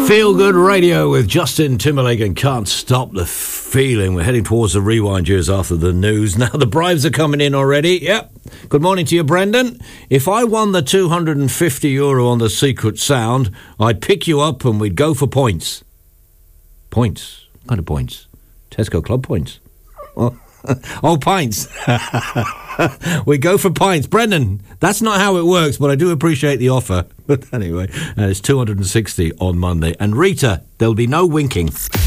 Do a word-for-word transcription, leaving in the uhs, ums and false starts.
Feel Good Radio with Justin Timberlake and Can't Stop the Feeling. We're heading towards the rewind years after the news. Now the bribes are coming in already. Yep. Good morning to you, Brendan. If I won the two hundred fifty euro on the Secret Sound, I'd pick you up and we'd go for points. Points? What kind of points? Tesco Club points. Oh, oh pints. We go for pints. Brendan, that's not how it works, but I do appreciate the offer. But anyway, uh, it's two hundred sixty on Monday. And Rita, there'll be no winking.